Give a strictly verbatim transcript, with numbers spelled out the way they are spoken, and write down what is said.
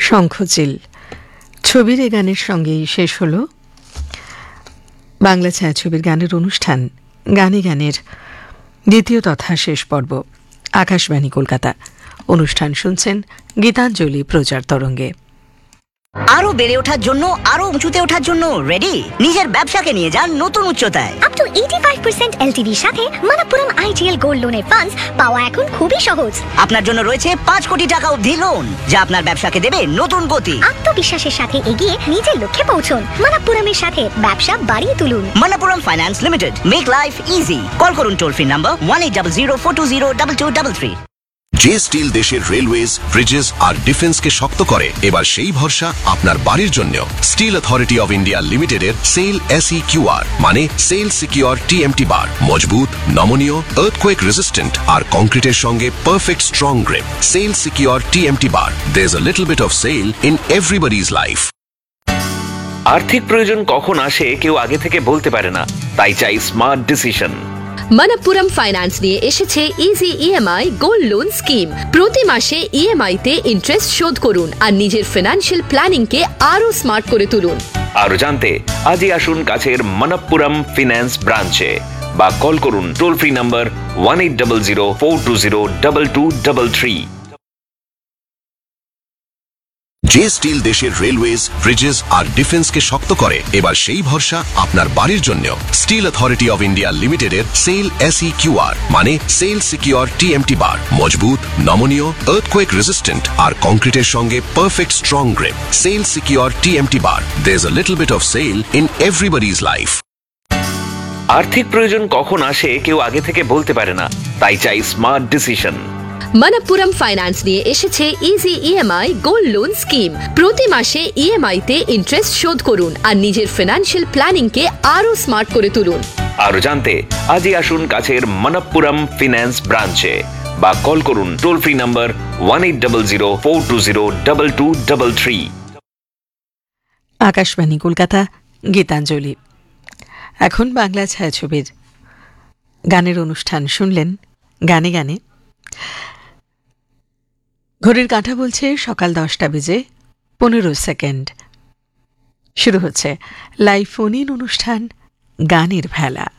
শঙ্খচিল ছবির এ গানের সঙ্গেই শেষ হল বাংলা ছায়াছবির গানের অনুষ্ঠান গানে গানের দ্বিতীয় তথা শেষ পর্ব। আকাশবাণী কলকাতা। অনুষ্ঠান শুনছেন গীতাঞ্জলি প্রচার তরঙ্গে। আরো বেড়ে ওঠার জন্য, আরো উঁচুতে ওঠার জন্য রেডি? নিজের ব্যবসাকে নিয়ে যান নতুন উচ্চতায়। আপ টু পঁচাশি পার্সেন্ট এলটিভির সাথে মানাপ্পুরম আইজিএল গোল্ড লোনের ফান্ডস পাওয়া এখন খুবই সহজ। আপনার জন্য রয়েছে পাঁচ কোটি টাকা অবধি লোন, যা আপনার ব্যবসাকে দেবে নতুন গতি। আত্মবিশ্বাসের সাথে এগিয়ে নিজের লক্ষ্যে পৌঁছুন। মানাপ্পুরমের সাথে ব্যবসা বাড়িয়ে তুলুন। Manappuram finance limited, make life easy. Call করুন toll free number one eight zero zero four two zero double two double three. যে স্টিল দেশের রেলওয়েজ, ব্রিজেস আর ডিফেন্সকে শক্ত করে, এবার সেই ভরসা আপনার বাড়ির জন্য। স্টিল অথরিটি অফ ইন্ডিয়া লিমিটেডের সেল এসই কিউআর মানে সেল সিকিউর টিএমটি বার, মজবুত, নমনীয়, আর্থকোয়েক রেজিস্ট্যান্ট আর কংক্রিটের সঙ্গে perfect strong grip. Sell secure TMT bar, there's a little bit of sell in everybody's life. আর্থিক প্রয়োজন কখন আসে কেউ আগে থেকে বলতে পারে না, তাই চাই স্মার্ট ডিসিশন। মানাপ্পুরম ফাইন্যান্স নিয়ে এসেছে easy EMI gold loan scheme. প্রতি মাসে ইএমআই তে ইন্টারেস্ট শোধ করুন আর নিজের ফিনান্সিয়াল প্ল্যানিং কে আরো স্মার্ট করে তুলুন। আরো জানতে আজই আসুন কাছের মানাপ্পুরম ফিন্যান্স ব্রাঞ্চে বা কল করুন toll free number one eight zero zero four two zero double two double three. যে স্টিল দেশের রেলওয়েজ, ব্রিজেস আর ডিফেন্সকে শক্ত করে, এবার সেই ভরসা আপনার বাড়ির জন্য। স্টিল অথরিটি অফ ইন্ডিয়া লিমিটেডের সেল এসই কিউআর মানে সেল সিকিউর টিএমটি বার, মজবুত, নমনীয়, আর্থকোয়েক রেজিস্ট্যান্ট আর কংক্রিটের সঙ্গে perfect strong grip. Sell secure TMT bar, there's a little bit of sell in everybody's life. আর্থিক প্রয়োজন কখন আসে কেউ আগে থেকে বলতে পারে না, তাই চাই স্মার্ট ডিসিশন। মানাপ্পুরম ফাইন্যান্স নিয়ে এসেছে easy EMI gold loan scheme. প্রতি মাসে ইএমআই তে ইন্টারেস্ট শোধ করুন আর নিজের ফিনান্সিয়াল প্ল্যানিং কে আরো স্মার্ট করে তুলুন। আরো জানতে আজই আসুন কাছের মানাপ্পুরম ফিন্যান্স ব্রাঞ্চে বা কল করুন toll free number one eight zero zero four two zero double two double three. Akashvani Kolkata. Gitanjali. এখন বাংলা ছায়াছবির গানের অনুষ্ঠান শুনলেন গানে গানে। ঘড়ির কাঁটা বলছে সকাল দশটা বেজে পনেরো সেকেন্ড। শুরু হচ্ছে লাইভ ফোন ইন অনুষ্ঠান গানের ভেলা।